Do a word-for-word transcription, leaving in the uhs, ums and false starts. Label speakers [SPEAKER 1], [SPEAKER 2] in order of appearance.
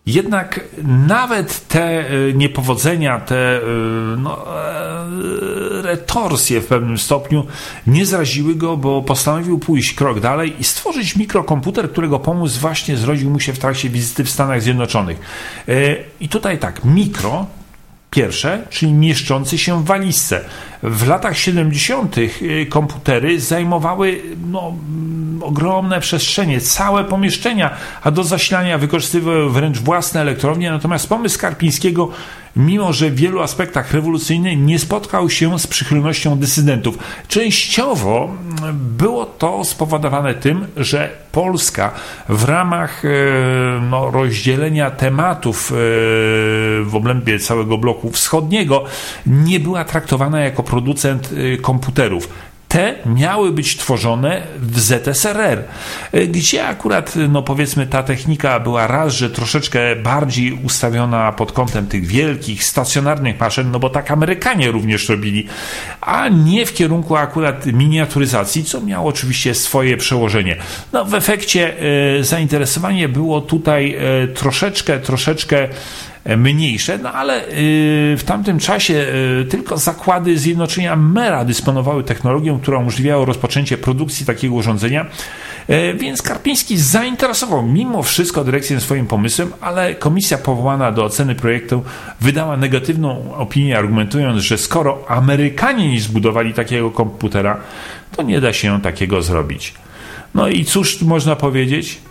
[SPEAKER 1] Jednak nawet te niepowodzenia, te no, retorsje w pewnym stopniu nie zraziły go, bo postanowił pójść krok dalej i stworzyć mikrokomputer, którego pomysł właśnie zrodził mu się w trakcie wizyty w Stanach Zjednoczonych. I tutaj tak, mikro pierwsze, czyli mieszczący się w walizce. W latach siedemdziesiątych komputery zajmowały no, ogromne przestrzenie, całe pomieszczenia, a do zasilania wykorzystywały wręcz własne elektrownie, natomiast pomysł Karpińskiego, mimo że w wielu aspektach rewolucyjny, nie spotkał się z przychylnością dysydentów. Częściowo było to spowodowane tym, że Polska w ramach no, rozdzielenia tematów w obrębie całego bloku wschodniego nie była traktowana jako producent komputerów. Te miały być tworzone w Z S R R, gdzie akurat, no powiedzmy, ta technika była raz, że troszeczkę bardziej ustawiona pod kątem tych wielkich, stacjonarnych maszyn, no bo tak Amerykanie również robili, a nie w kierunku akurat miniaturyzacji, co miało oczywiście swoje przełożenie. No w efekcie e, zainteresowanie było tutaj e, troszeczkę, troszeczkę mniejsze, no ale w tamtym czasie tylko zakłady Zjednoczenia Mera dysponowały technologią, która umożliwiała rozpoczęcie produkcji takiego urządzenia, więc Karpiński zainteresował mimo wszystko dyrekcję swoim pomysłem, ale komisja powołana do oceny projektu wydała negatywną opinię, argumentując, że skoro Amerykanie nie zbudowali takiego komputera, to nie da się takiego zrobić. No i cóż można powiedzieć?